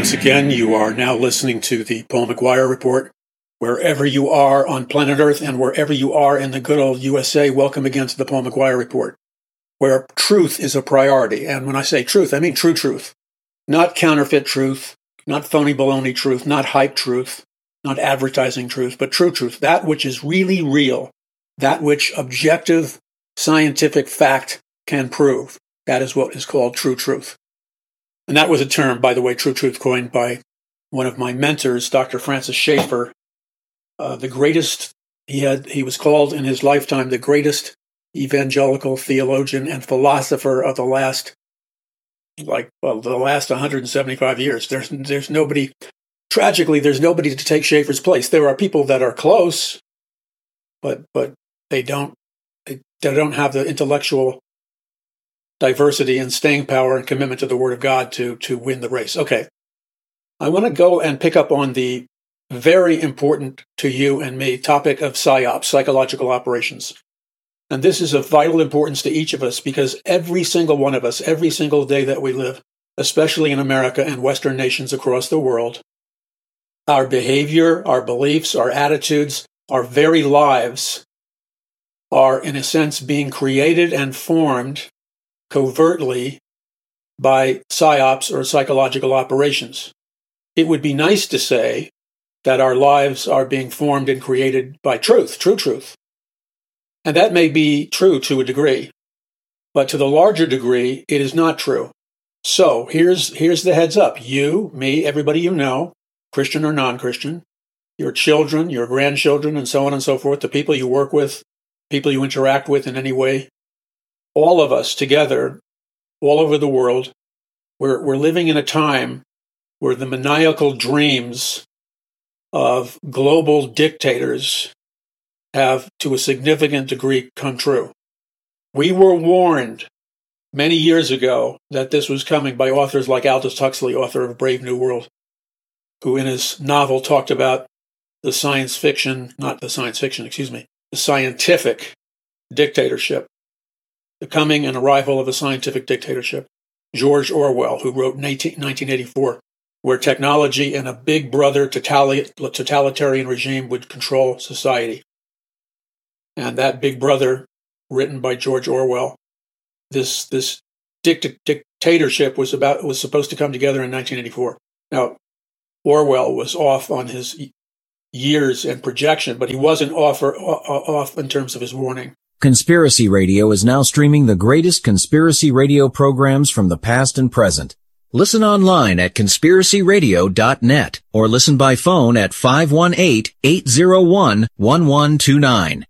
once again. You are now listening to the Paul McGuire Report. Wherever you are on planet Earth and wherever you are in the good old USA, welcome again to the Paul McGuire Report, where truth is a priority. And when I say truth, I mean true truth. Not counterfeit truth, not phony baloney truth, not hype truth, not advertising truth, but true truth. That which is really real, that which objective scientific fact can prove. That is what is called true truth. And that was a term, by the way, true truth, coined by one of my mentors, Dr. Francis Schaeffer. The greatest, he was called in his lifetime the greatest evangelical theologian and philosopher of the last 175 years. There's nobody, tragically, there's nobody to take Schaeffer's place. There are people that are close, but they don't have the intellectual diversity and staying power and commitment to the Word of God to win the race. Okay. I want to go and pick up on the very important to you and me topic of PSYOPs, psychological operations. And this is of vital importance to each of us because every single one of us, every single day that we live, especially in America and Western nations across the world, our behavior, our beliefs, our attitudes, our very lives are, in a sense, being created and formed covertly by PSYOPs or psychological operations. It would be nice to say that our lives are being formed and created by truth, true truth. And that may be true to a degree, but to the larger degree, it is not true. So here's the heads up. You, me, everybody you know, Christian or non-Christian, your children, your grandchildren, and so on and so forth, the people you work with, people you interact with in any way, all of us together, all over the world, we're living in a time where the maniacal dreams of global dictators have, to a significant degree, come true. We were warned many years ago that this was coming by authors like Aldous Huxley, author of Brave New World, who in his novel talked about the scientific dictatorship, the coming and arrival of a scientific dictatorship. George Orwell, who wrote in 1984, where technology and a big brother totalitarian regime would control society. And that big brother, written by George Orwell, this dictatorship was supposed to come together in 1984. Now, Orwell was off on his years and projection, but he wasn't off in terms of his warning. Conspiracy Radio is now streaming the greatest conspiracy radio programs from the past and present. Listen online at conspiracyradio.net or listen by phone at 518-801-1129,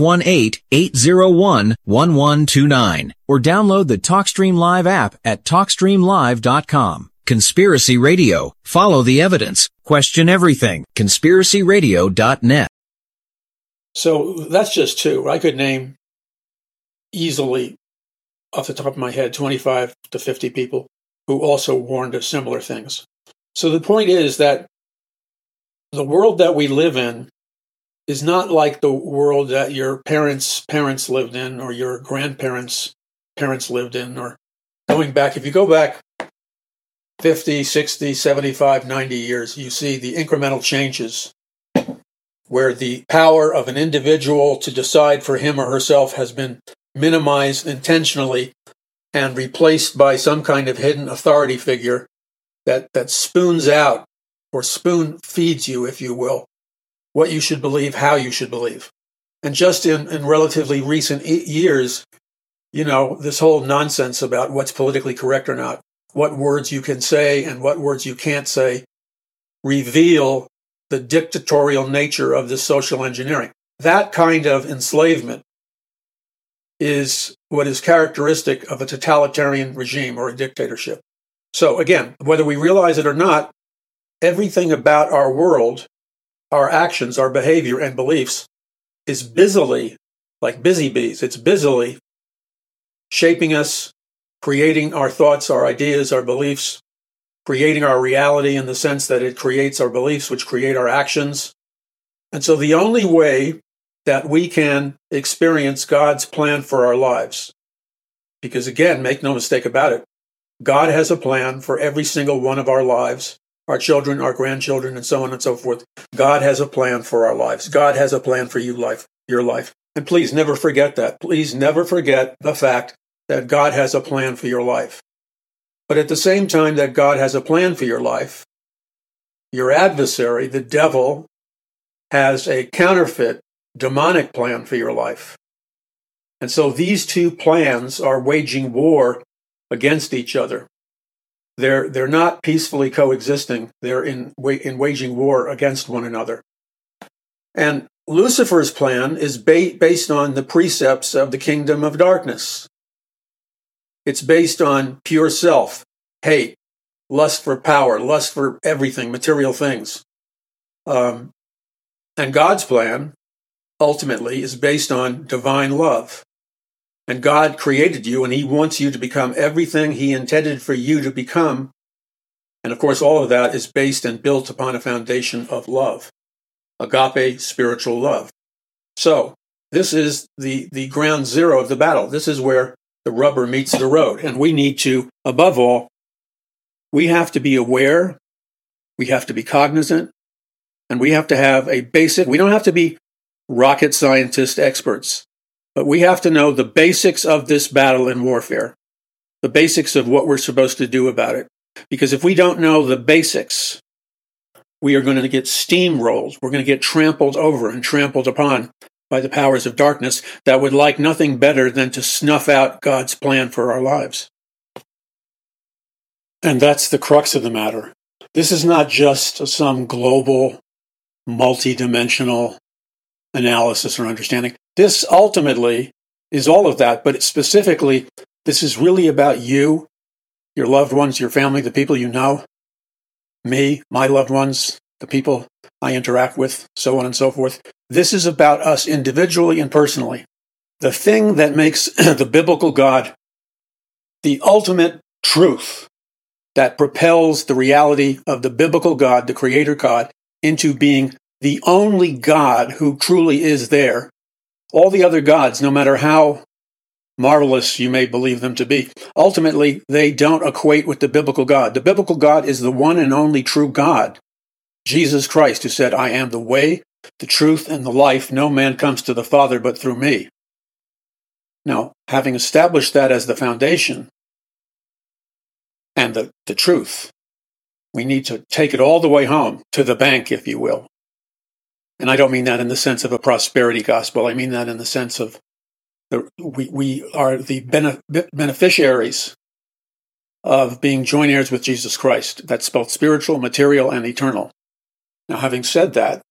518-801-1129, or download the TalkStream Live app at TalkStreamLive.com. Conspiracy Radio. Follow the evidence. Question everything. conspiracyradio.net. So that's just two. I could name easily, off the top of my head, 25 to 50 people who also warned of similar things. So the point is that the world that we live in is not like the world that your parents' parents lived in or your grandparents' parents lived in, or going back. If you go back 50, 60, 75, 90 years, you see the incremental changes where the power of an individual to decide for him or herself has been minimized intentionally and replaced by some kind of hidden authority figure that spoons out or spoon feeds you, if you will, what you should believe, how you should believe. And just in relatively recent years, this whole nonsense about what's politically correct or not, what words you can say and what words you can't say, reveal the dictatorial nature of this social engineering. That kind of enslavement is what is characteristic of a totalitarian regime or a dictatorship. So again, whether we realize it or not, everything about our world, our actions, our behavior and beliefs is busily, like busy bees, it's busily shaping us, creating our thoughts, our ideas, our beliefs, creating our reality in the sense that it creates our beliefs, which create our actions. And so the only way that we can experience God's plan for our lives, because again, make no mistake about it, God has a plan for every single one of our lives, our children, our grandchildren, and so on and so forth. God has a plan for our lives. God has a plan for your life. And please never forget that. Please never forget the fact that God has a plan for your life. But at the same time that God has a plan for your life, your adversary, the devil, has a counterfeit, demonic plan for your life. And so these two plans are waging war against each other. They're not peacefully coexisting. They're in waging war against one another. And Lucifer's plan is based on the precepts of the kingdom of darkness. It's based on pure self, hate, lust for power, lust for everything, material things. And God's plan, ultimately, is based on divine love. And God created you, and he wants you to become everything he intended for you to become. And of course, all of that is based and built upon a foundation of love, agape, spiritual love. So this is the ground zero of the battle. This is where the rubber meets the road. And we need to, above all, we have to be aware, we have to be cognizant, and we have to have a basic, we don't have to be rocket scientist experts, but we have to know the basics of this battle in warfare, the basics of what we're supposed to do about it. Because if we don't know the basics, we are going to get steamrolled. We're going to get trampled over and trampled upon by the powers of darkness that would like nothing better than to snuff out God's plan for our lives. And that's the crux of the matter. This is not just some global, multi-dimensional analysis or understanding. This ultimately is all of that, but specifically, this is really about you, your loved ones, your family, the people you know, me, my loved ones, the people I interact with, so on and so forth. This is about us individually and personally. The thing that makes the biblical God the ultimate truth that propels the reality of the biblical God, the creator God, into being the only God who truly is there. All the other gods, no matter how marvelous you may believe them to be, ultimately, they don't equate with the biblical God. The biblical God is the one and only true God, Jesus Christ, who said, I am the way, the truth, and the life. No man comes to the Father but through me. Now, having established that as the foundation and the truth, we need to take it all the way home, to the bank, if you will. And I don't mean that in the sense of a prosperity gospel. I mean that in the sense of we are the beneficiaries of being joint heirs with Jesus Christ. That's both spiritual, material, and eternal. Now, having said that,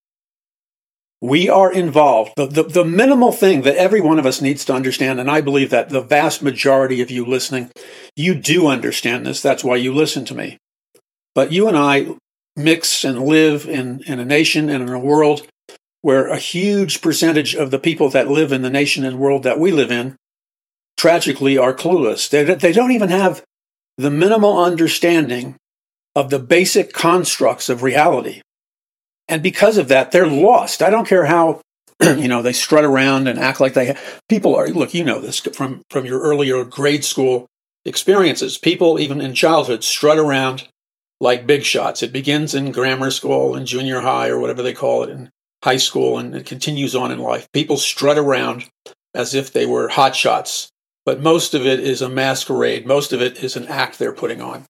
we are involved. The minimal thing that every one of us needs to understand, and I believe that the vast majority of you listening, you do understand this. That's why you listen to me. But you and I mix and live in a nation and in a world where a huge percentage of the people that live in the nation and world that we live in, tragically, are clueless. They don't even have the minimal understanding of the basic constructs of reality. And because of that, they're lost. I don't care how, they strut around and act like people are, look, you know this from your earlier grade school experiences. People, even in childhood, strut around like big shots. It begins in grammar school and junior high or whatever they call it in high school, and it continues on in life. People strut around as if they were hot shots, but most of it is a masquerade. Most of it is an act they're putting on.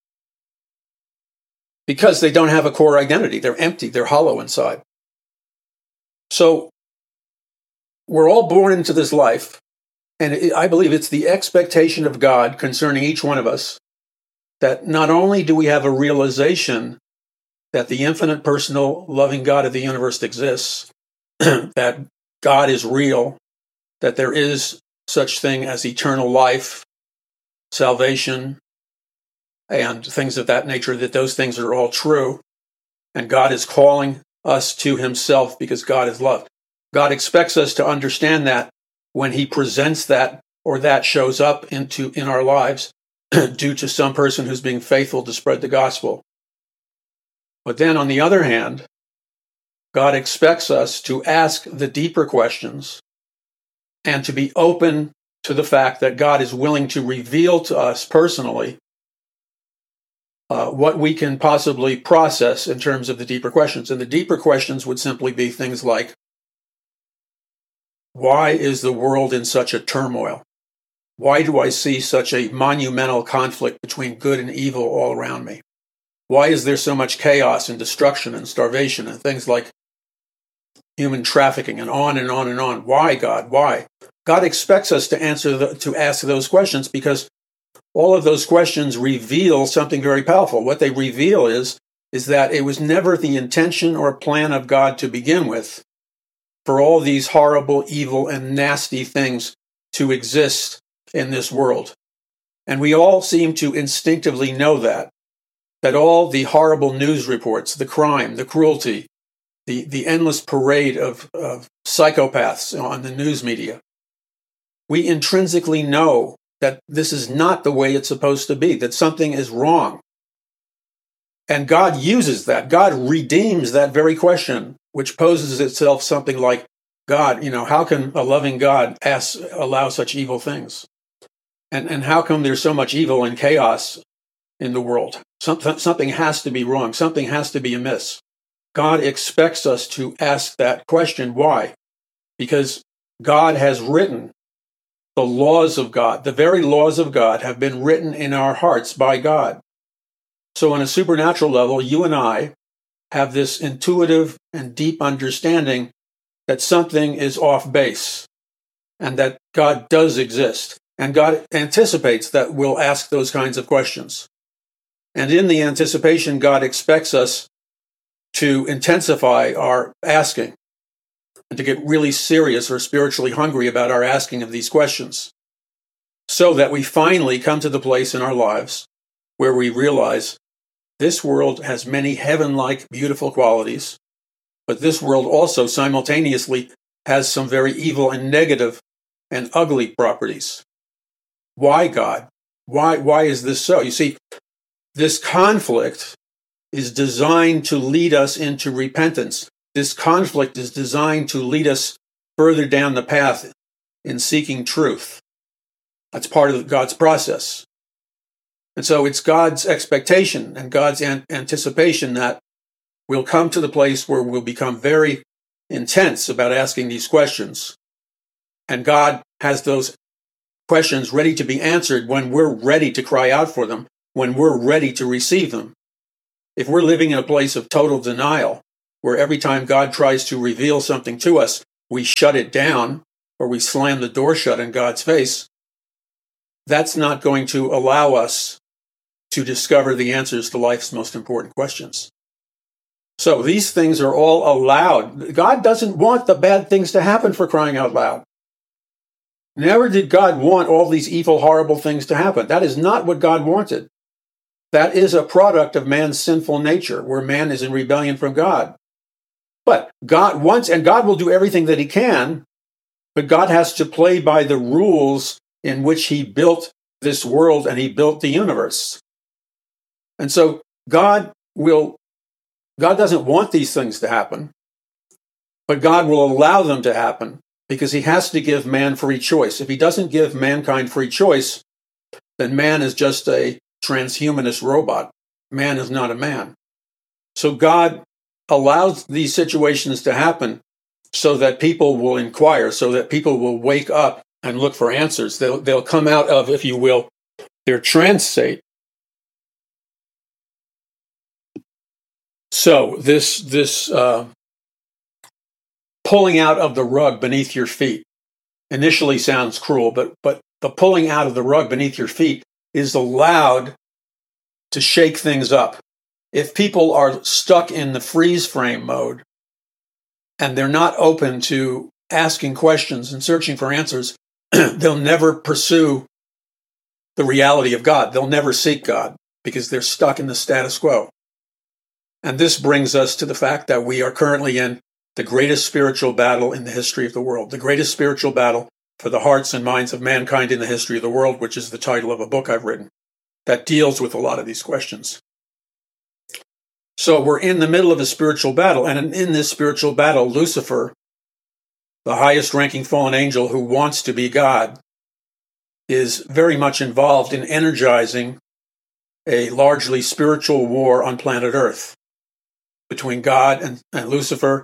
Because they don't have a core identity. They're empty. They're hollow inside. So we're all born into this life, and I believe it's the expectation of God concerning each one of us that not only do we have a realization that the infinite, personal, loving God of the universe exists, that God is real, that there is such thing as eternal life, salvation, and things of that nature, that those things are all true, and God is calling us to himself because God is love. God expects us to understand that when he presents that or that shows up in our lives due to some person who's being faithful to spread the gospel. But then on the other hand, God expects us to ask the deeper questions and to be open to the fact that God is willing to reveal to us personally what we can possibly process in terms of the deeper questions. And the deeper questions would simply be things like, why is the world in such a turmoil? Why do I see such a monumental conflict between good and evil all around me? Why is there so much chaos and destruction and starvation and things like human trafficking and on and on and on? Why, God? Why? God expects us to ask those questions, because all of those questions reveal something very powerful. What they reveal is that it was never the intention or plan of God to begin with for all these horrible, evil, and nasty things to exist in this world. And we all seem to instinctively know that all the horrible news reports, the crime, the cruelty, the endless parade of psychopaths on the news media, we intrinsically know that this is not the way it's supposed to be, that something is wrong. And God uses that. God redeems that very question, which poses itself something like, God, how can a loving God allow such evil things? And how come there's so much evil and chaos in the world? Something has to be wrong. Something has to be amiss. God expects us to ask that question. Why? Because God has written the laws of God. The very laws of God have been written in our hearts by God. So on a supernatural level, you and I have this intuitive and deep understanding that something is off base and that God does exist. And God anticipates that we'll ask those kinds of questions. And in the anticipation, God expects us to intensify our asking and to get really serious or spiritually hungry about our asking of these questions, so that we finally come to the place in our lives where we realize this world has many heaven-like beautiful qualities, but this world also simultaneously has some very evil and negative and ugly properties. Why, God? Why is this so? You see, this conflict is designed to lead us into repentance. This conflict is designed to lead us further down the path in seeking truth. That's part of God's process. And so it's God's expectation and God's anticipation that we'll come to the place where we'll become very intense about asking these questions. And God has those questions ready to be answered when we're ready to cry out for them, when we're ready to receive them. If we're living in a place of total denial, where every time God tries to reveal something to us, we shut it down or we slam the door shut in God's face, that's not going to allow us to discover the answers to life's most important questions. So these things are all allowed. God doesn't want the bad things to happen, for crying out loud. Never did God want all these evil, horrible things to happen. That is not what God wanted. That is a product of man's sinful nature, where man is in rebellion from God. But God wants, and God will do everything that he can, but God has to play by the rules in which he built this world and he built the universe. And so God doesn't want these things to happen, but God will allow them to happen because he has to give man free choice. If he doesn't give mankind free choice, then man is just a transhumanist robot. Man is not a man. So God allows these situations to happen so that people will inquire, so that people will wake up and look for answers. They'll come out of, if you will, their trance state. So this pulling out of the rug beneath your feet initially sounds cruel, but the pulling out of the rug beneath your feet is allowed to shake things up. If people are stuck in the freeze frame mode and they're not open to asking questions and searching for answers, they'll never pursue the reality of God. They'll never seek God because they're stuck in the status quo. And this brings us to the fact that we are currently in the greatest spiritual battle in the history of the world, the greatest spiritual battle for the hearts and minds of mankind in the history of the world, which is the title of a book I've written that deals with a lot of these questions. So we're in the middle of a spiritual battle, and in this spiritual battle, Lucifer, the highest ranking fallen angel who wants to be God, is very much involved in energizing a largely spiritual war on planet Earth between God and Lucifer,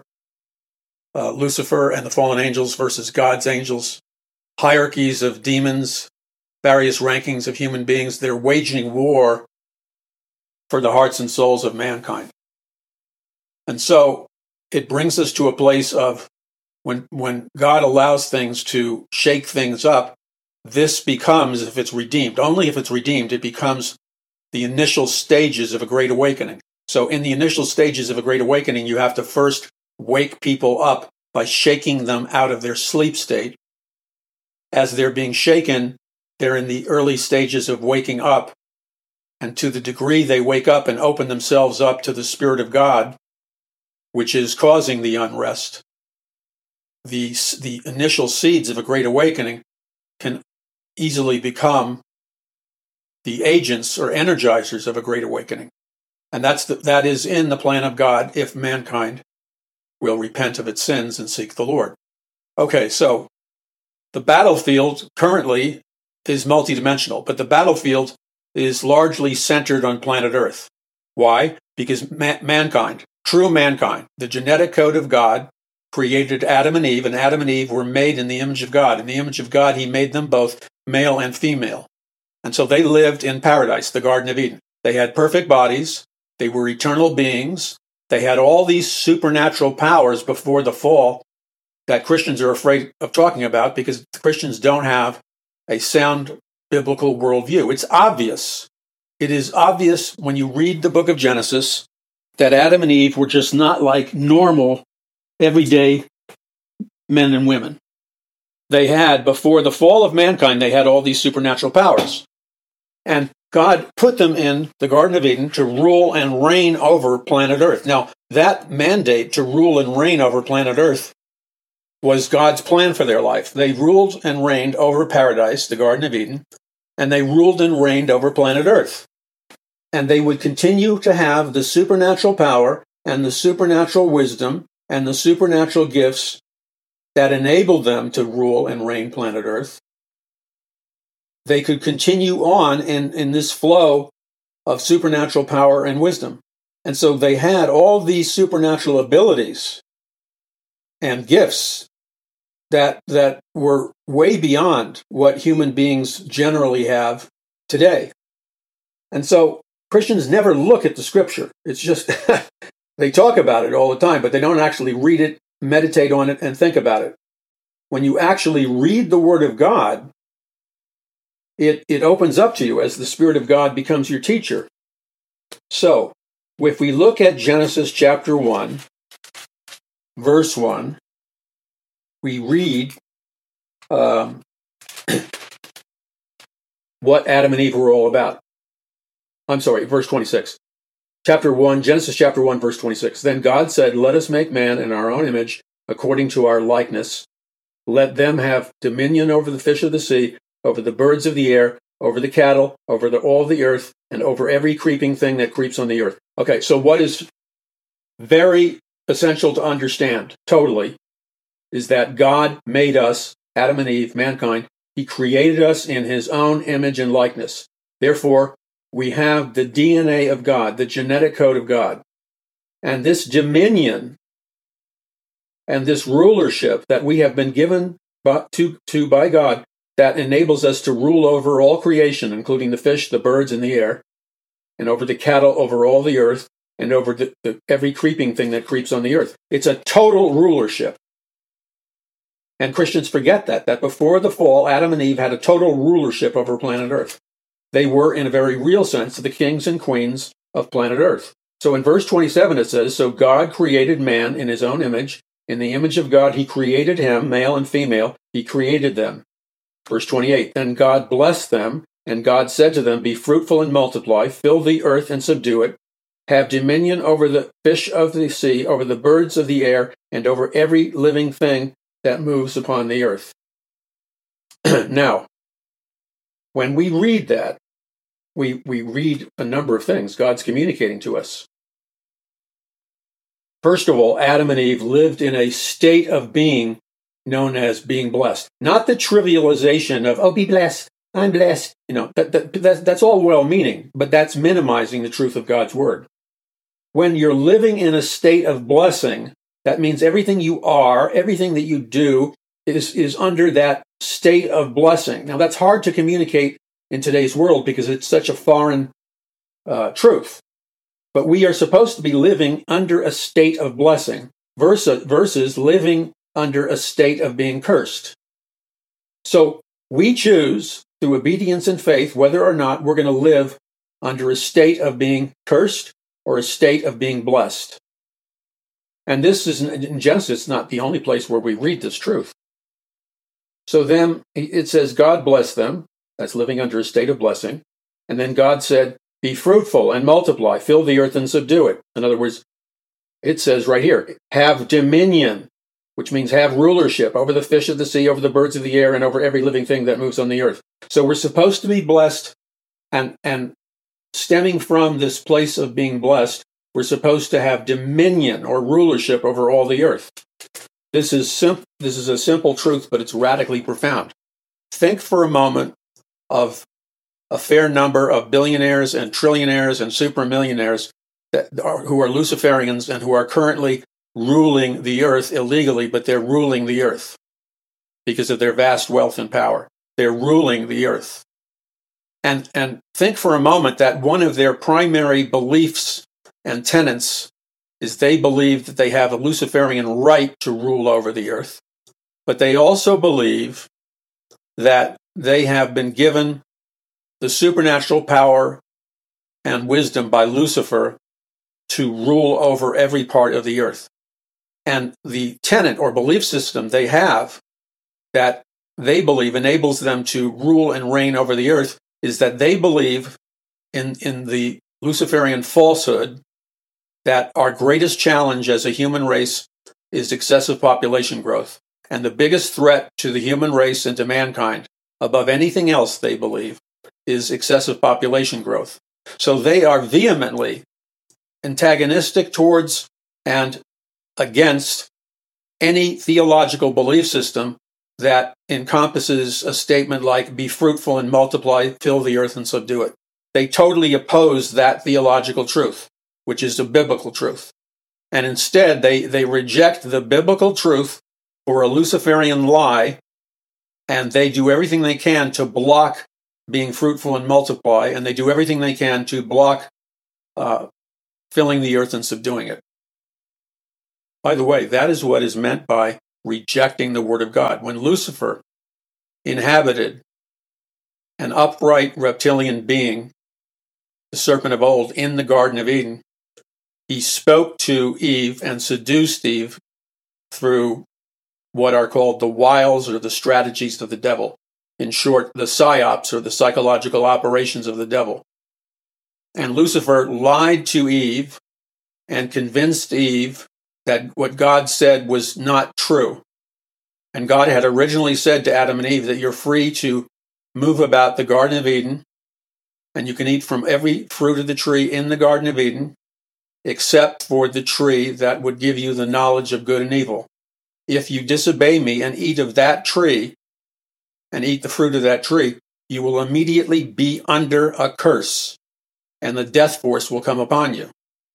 Lucifer and the fallen angels versus God's angels, hierarchies of demons, various rankings of human beings. They're waging war for the hearts and souls of mankind. And so it brings us to a place of when God allows things to shake things up, this becomes, if it's redeemed, only if it's redeemed, it becomes the initial stages of a great awakening. So in the initial stages of a great awakening, you have to first wake people up by shaking them out of their sleep state. As they're being shaken, they're in the early stages of waking up. And to the degree they wake up and open themselves up to the Spirit of God, which is causing the unrest, the initial seeds of a great awakening can easily become the agents or energizers of a great awakening. And that is in the plan of God if mankind will repent of its sins and seek the Lord. Okay, so the battlefield currently is multidimensional, but the battlefield is largely centered on planet Earth. Why? Because mankind, true mankind, the genetic code of God, created Adam and Eve were made in the image of God. In the image of God, he made them both male and female. And so they lived in paradise, the Garden of Eden. They had perfect bodies. They were eternal beings. They had all these supernatural powers before the fall that Christians are afraid of talking about because Christians don't have a sound biblical worldview. It's obvious. It is obvious when you read the book of Genesis that Adam and Eve were just not like normal, everyday men and women. They had, before the fall of mankind, they had all these supernatural powers. And God put them in the Garden of Eden to rule and reign over planet Earth. Now, that mandate to rule and reign over planet Earth was God's plan for their life. They ruled and reigned over paradise, the Garden of Eden, and they ruled and reigned over planet Earth. And they would continue to have the supernatural power and the supernatural wisdom and the supernatural gifts that enabled them to rule and reign planet Earth. They could continue on in this flow of supernatural power and wisdom. And so they had all these supernatural abilities and gifts that were way beyond what human beings generally have today. And so Christians never look at the scripture. It's just, they talk about it all the time, but they don't actually read it, meditate on it, and think about it. When you actually read the Word of God, it opens up to you as the Spirit of God becomes your teacher. So, if we look at Genesis chapter 1, verse 1, we read what Adam and Eve were all about. I'm sorry, verse 26. Genesis chapter 1, verse 26. Then God said, "Let us make man in our own image, according to our likeness. Let them have dominion over the fish of the sea, over the birds of the air, over the cattle, over all the earth, and over every creeping thing that creeps on the earth." Okay, so what is very essential to understand, totally, is that God made us, Adam and Eve, mankind. He created us in his own image and likeness. Therefore, we have the DNA of God, the genetic code of God. And this dominion and this rulership that we have been given by God, that enables us to rule over all creation, including the fish, the birds, and the air, and over the cattle, over all the earth, and over every creeping thing that creeps on the earth. It's a total rulership. And Christians forget that before the fall, Adam and Eve had a total rulership over planet Earth. They were, in a very real sense, the kings and queens of planet Earth. So in verse 27 it says, "So God created man in his own image. In the image of God he created him, male and female, he created them." Verse 28, "Then God blessed them, and God said to them, 'Be fruitful and multiply, fill the earth and subdue it. Have dominion over the fish of the sea, over the birds of the air, and over every living thing that moves upon the earth.'" Now, when we read that, we read a number of things God's communicating to us. First of all, Adam and Eve lived in a state of being known as being blessed. Not the trivialization of, "Oh, be blessed. I'm blessed. That's all well-meaning, but that's minimizing the truth of God's word. When you're living in a state of blessing, that means everything you are, everything that you do is under that state of blessing. Now, that's hard to communicate in today's world because it's such a foreign truth. But we are supposed to be living under a state of blessing versus living under a state of being cursed. So we choose through obedience and faith whether or not we're going to live under a state of being cursed or a state of being blessed. And this is in Genesis not the only place where we read this truth. So then it says God blessed them. That's living under a state of blessing. And then God said, be fruitful and multiply, fill the earth and subdue it. In other words, it says right here, have dominion, which means have rulership over the fish of the sea, over the birds of the air, and over every living thing that moves on the earth. So we're supposed to be blessed, and stemming from this place of being blessed, we're supposed to have dominion or rulership over all the earth. This is a simple truth, but it's radically profound. Think for a moment of a fair number of billionaires and trillionaires and supermillionaires who are Luciferians and who are currently ruling the earth illegally, but they're ruling the earth because of their vast wealth and power. They're ruling the earth. And think for a moment that one of their primary beliefs and tenets is they believe that they have a Luciferian right to rule over the earth, but they also believe that they have been given the supernatural power and wisdom by Lucifer to rule over every part of the earth. And the tenet or belief system they have that they believe enables them to rule and reign over the earth is that they believe in the Luciferian falsehood that our greatest challenge as a human race is excessive population growth. And the biggest threat to the human race and to mankind, above anything else, they believe, is excessive population growth. So they are vehemently antagonistic towards and against any theological belief system that encompasses a statement like, be fruitful and multiply, fill the earth and subdue it. They totally oppose that theological truth, which is a biblical truth. And instead, they reject the biblical truth for a Luciferian lie, and they do everything they can to block being fruitful and multiply, and they do everything they can to block filling the earth and subduing it. By the way, that is what is meant by rejecting the word of God. When Lucifer inhabited an upright reptilian being, the serpent of old, in the Garden of Eden, he spoke to Eve and seduced Eve through what are called the wiles or the strategies of the devil. In short, the psyops or the psychological operations of the devil. And Lucifer lied to Eve and convinced Eve that what God said was not true. And God had originally said to Adam and Eve that you're free to move about the Garden of Eden, and you can eat from every fruit of the tree in the Garden of Eden, except for the tree that would give you the knowledge of good and evil. If you disobey me and eat of that tree, and eat the fruit of that tree, you will immediately be under a curse, and the death force will come upon you.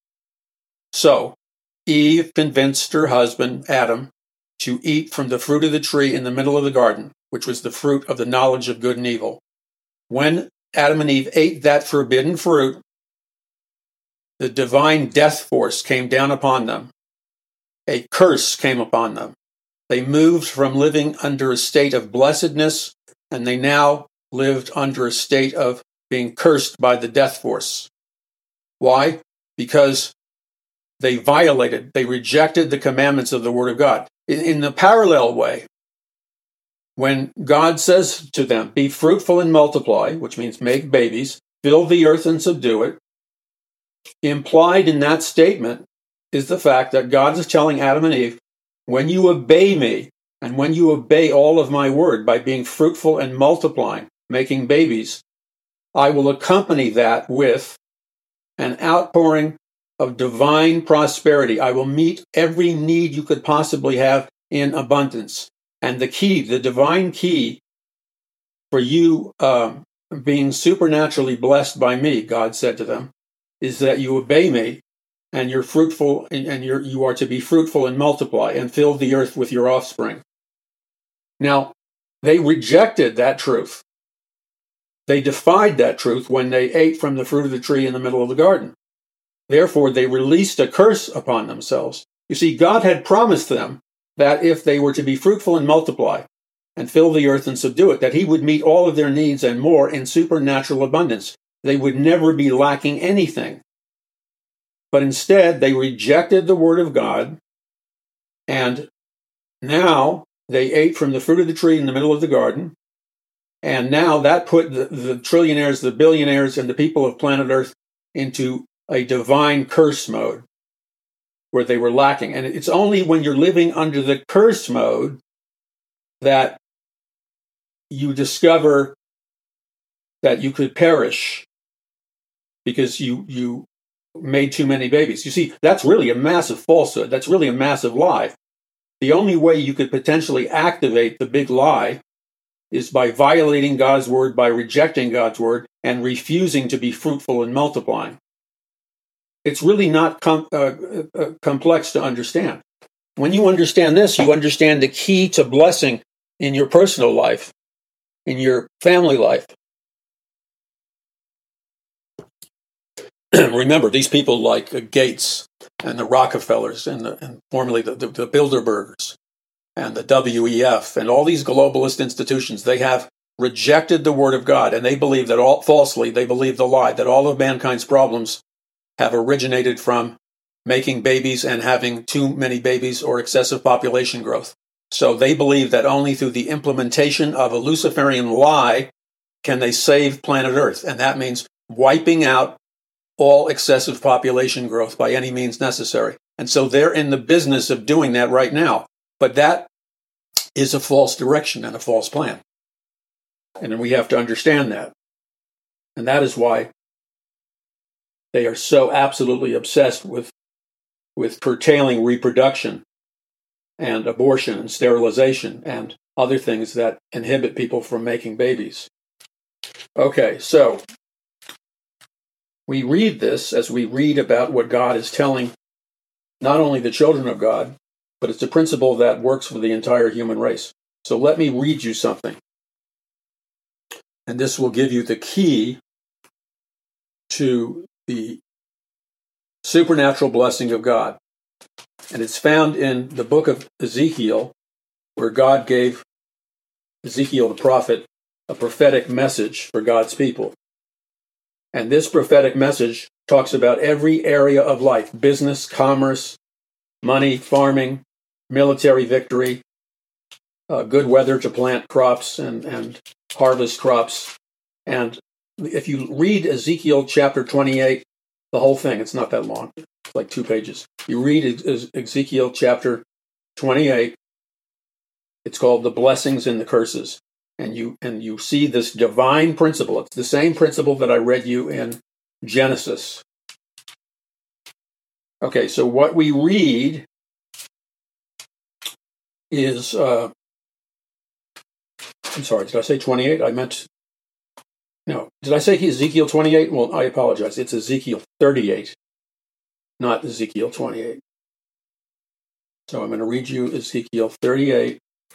So, Eve convinced her husband, Adam, to eat from the fruit of the tree in the middle of the garden, which was the fruit of the knowledge of good and evil. When Adam and Eve ate that forbidden fruit, the divine death force came down upon them. A curse came upon them. They moved from living under a state of blessedness, and they now lived under a state of being cursed by the death force. Why? Because they rejected the commandments of the Word of God. In the parallel way, when God says to them, be fruitful and multiply, which means make babies, fill the earth and subdue it, implied in that statement is the fact that God is telling Adam and Eve, when you obey me, and when you obey all of my word by being fruitful and multiplying, making babies, I will accompany that with an outpouring of divine prosperity. I will meet every need you could possibly have in abundance. And the divine key for you being supernaturally blessed by me, God said to them, is that you obey me, and you're fruitful, and you are to be fruitful and multiply, and fill the earth with your offspring. Now, they rejected that truth. They defied that truth when they ate from the fruit of the tree in the middle of the garden. Therefore, they released a curse upon themselves. You see, God had promised them that if they were to be fruitful and multiply, and fill the earth and subdue it, that he would meet all of their needs and more in supernatural abundance. They would never be lacking anything. But instead, they rejected the word of God, and now they ate from the fruit of the tree in the middle of the garden, and now that put the trillionaires, the billionaires, and the people of planet Earth into a divine curse mode, where they were lacking. And it's only when you're living under the curse mode that you discover that you could perish because you made too many babies. You see, that's really a massive falsehood. That's really a massive lie. The only way you could potentially activate the big lie is by violating God's word, by rejecting God's word, and refusing to be fruitful and multiplying. It's really not complex to understand. When you understand this, you understand the key to blessing in your personal life, in your family life. Remember, these people like Gates and the Rockefellers and formerly the Bilderbergers and the WEF and all these globalist institutions, they have rejected the word of God, and they believe that falsely, they believe the lie, that all of mankind's problems have originated from making babies and having too many babies or excessive population growth. So they believe that only through the implementation of a Luciferian lie can they save planet Earth. And that means wiping out all excessive population growth by any means necessary. And so they're in the business of doing that right now. But that is a false direction and a false plan. And we have to understand that. And that is why they are so absolutely obsessed with curtailing reproduction and abortion and sterilization and other things that inhibit people from making babies. Okay, so we read this as we read about what God is telling not only the children of God, but it's a principle that works for the entire human race. So let me read you something. And this will give you the key to the supernatural blessing of God. And it's found in the book of Ezekiel, where God gave Ezekiel the prophet a prophetic message for God's people. And this prophetic message talks about every area of life: business, commerce, money, farming, military victory, good weather to plant crops and harvest crops. And if you read Ezekiel chapter 28, the whole thing, it's not that long, it's like 2 pages. You read Ezekiel chapter 28, it's called The Blessings and the Curses. And you see this divine principle. It's the same principle that I read you in Genesis. Okay, so what we read is, I'm sorry, did I say 28? No. Did I say Ezekiel 28? Well, I apologize. It's Ezekiel 38, not Ezekiel 28. So I'm going to read you Ezekiel 38.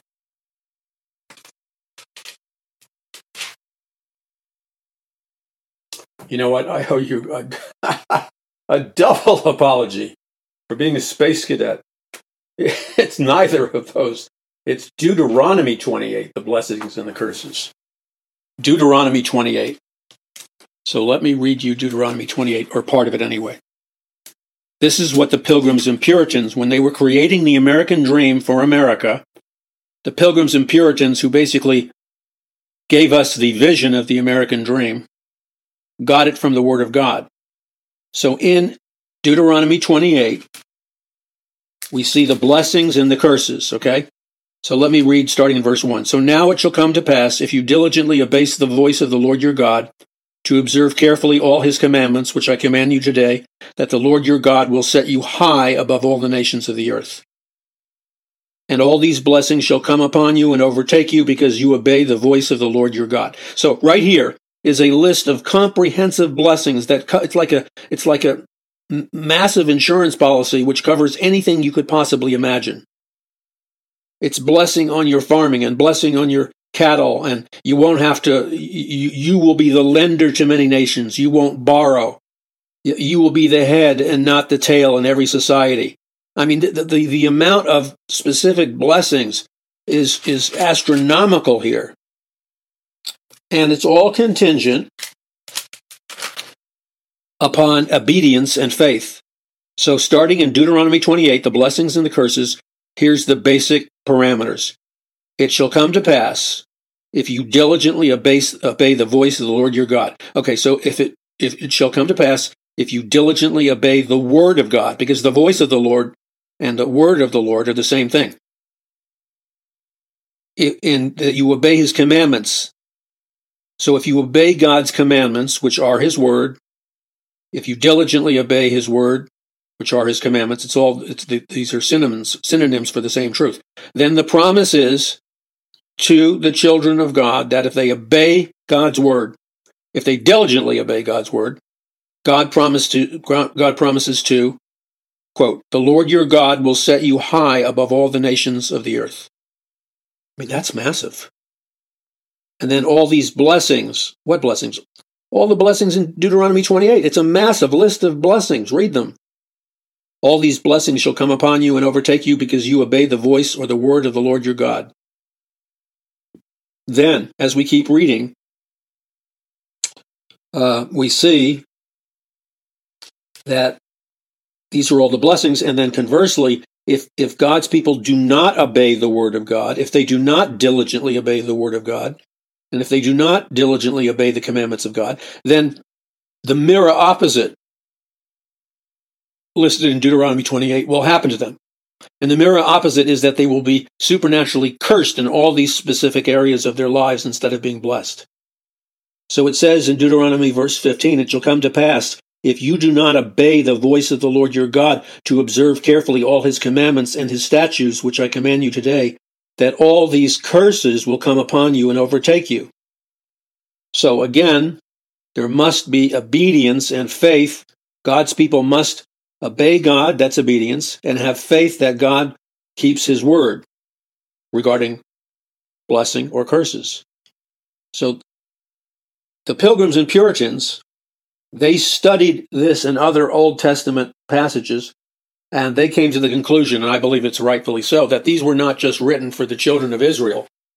You know what? I owe you a double apology for being a space cadet. It's neither of those. It's Deuteronomy 28, the blessings and the curses. Deuteronomy 28. So let me read you Deuteronomy 28, or part of it anyway. This is what the Pilgrims and Puritans, when they were creating the American dream for America, the Pilgrims and Puritans, who basically gave us the vision of the American dream, got it from the Word of God. So in Deuteronomy 28, we see the blessings and the curses, okay? So let me read starting in verse 1. So now it shall come to pass, if you diligently obey the voice of the Lord your God, to observe carefully all his commandments, which I command you today, that the Lord your God will set you high above all the nations of the earth. and all these blessings shall come upon you and overtake you because you obey the voice of the Lord your God. So right here is a list of comprehensive blessings that it's like a massive insurance policy which covers anything you could possibly imagine. It's blessing on your farming and blessing on your cattle, and you won't have to, you will be the lender to many nations. You won't borrow. You will be the head and not the tail in every society. I mean, the amount of specific blessings is astronomical here. And it's all contingent upon obedience and faith. So starting in Deuteronomy 28, the blessings and the curses, here's the basic parameters. It shall come to pass if you diligently obey the voice of the Lord your God. Okay, so if it shall come to pass if you diligently obey the word of God, because the voice of the Lord and the word of the Lord are the same thing. In that you obey his commandments. So if you obey God's commandments, which are his word, if you diligently obey his word, which are his commandments, these are synonyms for the same truth. Then the promise is to the children of God that if they obey God's word, if they diligently obey God's word, God promises to, quote, the Lord your God will set you high above all the nations of the earth. I mean, that's massive. And then all these blessings, what blessings? All the blessings in Deuteronomy 28. It's a massive list of blessings. Read them. All these blessings shall come upon you and overtake you because you obey the voice or the word of the Lord your God. Then, as we keep reading, we see that these are all the blessings. And then conversely, if God's people do not obey the word of God, if they do not diligently obey the word of God, and if they do not diligently obey the commandments of God, then the mirror opposite listed in Deuteronomy 28 will happen to them. And the mirror opposite is that they will be supernaturally cursed in all these specific areas of their lives instead of being blessed. So it says in Deuteronomy verse 15, it shall come to pass, if you do not obey the voice of the Lord your God to observe carefully all his commandments and his statutes, which I command you today, that all these curses will come upon you and overtake you. So again, there must be obedience and faith. God's people must obey God, that's obedience, and have faith that God keeps his word regarding blessing or curses. So the Pilgrims and Puritans, they studied this and other Old Testament passages, and they came to the conclusion, and I believe it's rightfully so, that these were not just written for the children of Israel,